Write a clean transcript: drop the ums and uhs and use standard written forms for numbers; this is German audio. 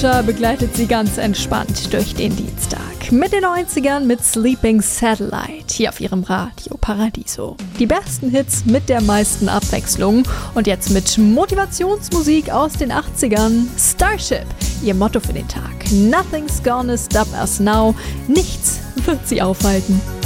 Future begleitet sie ganz entspannt durch den Dienstag. Mit den 90ern mit Sleeping Satellite hier auf ihrem Radio Paradiso. Die besten Hits mit der meisten Abwechslung und jetzt mit Motivationsmusik aus den 80ern. Starship, ihr Motto für den Tag. Nothing's gonna stop us now. Nichts wird sie aufhalten.